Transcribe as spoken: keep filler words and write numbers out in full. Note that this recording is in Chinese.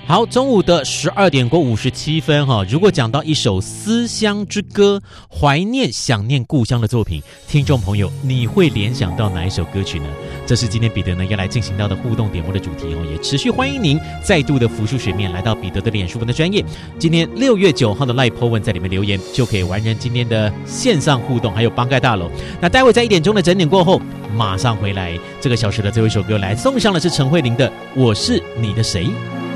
好，中午的十二点过五十七分哈。如果讲到一首思乡之歌，怀念想念故乡的作品，听众朋友，你会联想到哪一首歌曲呢？这是今天彼得呢要来进行到的互动点播的主题哦，也持续欢迎您再度的浮出水面，来到彼得的脸书文的专页。今天六月九号的 Live po 文在里面留言，就可以完成今天的线上互动，还有帮盖大楼。那待会在一点钟的整点过后，马上回来。这个小时的最后一首歌来送上的是陈慧琳的《我是你的谁》。